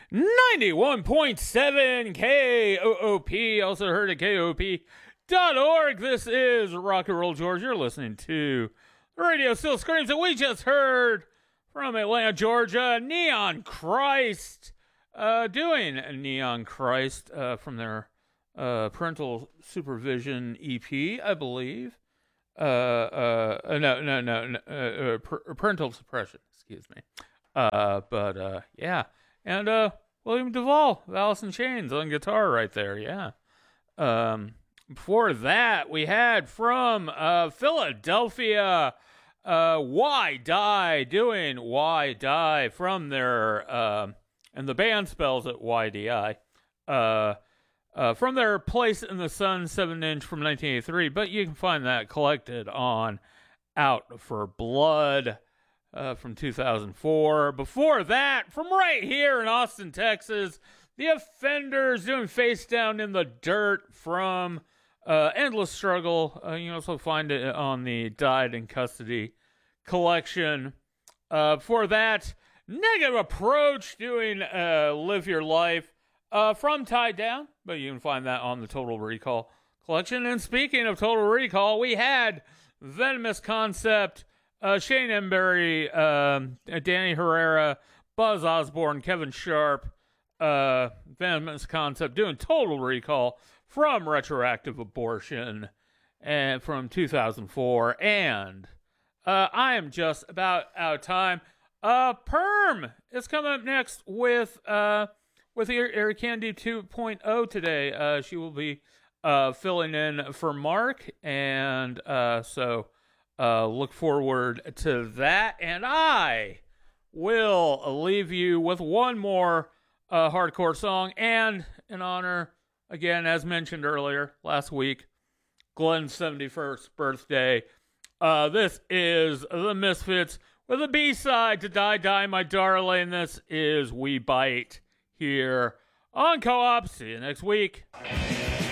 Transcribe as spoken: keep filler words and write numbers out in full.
ninety-one point seven K O O P, also heard at K O P dot org. This is Rock and Roll George. You're listening to the Radio Still Screams, and we just heard from Atlanta, Georgia, Neon Christ, uh, doing Neon Christ uh, from their uh, Parental Supervision E P, I believe. Uh, uh, no, no, no, no uh, uh, Parental Suppression, excuse me. Uh, but, uh, yeah. And, uh, William Duvall, Alice in Chains on guitar right there, yeah. Um, before that, we had from, uh, Philadelphia, uh, Why Die, doing Why Die from their, uh, and the band spells it Y D I, uh, Uh, from their Place in the Sun seven inch from nineteen eighty-three, but you can find that collected on Out for Blood uh, from two thousand four. Before that, from right here in Austin, Texas, The Offenders doing Face Down in the Dirt from uh, Endless Struggle. Uh, you can also find it on the Died in Custody collection. Uh, before that, Negative Approach doing uh, Live Your Life. Uh, from Tied Down, but you can find that on the Total Recall collection. And speaking of Total Recall, we had Venomous Concept, uh, Shane Embury, um, Danny Herrera, Buzz Osborne, Kevin Sharp, uh, Venomous Concept doing Total Recall from Retroactive Abortion and from two thousand four. And uh, I am just about out of time. Uh, Perm is coming up next with... Uh, With Eric Candy two point oh today. Uh, she will be uh, filling in for Mark, and uh, so uh, look forward to that. And I will leave you with one more uh, hardcore song, and in honor, again, as mentioned earlier, last week, Glenn's seventy-first birthday. Uh, this is The Misfits with a B-side to Die Die My Darling. This is We Bite. Here on Co-op. See you next week.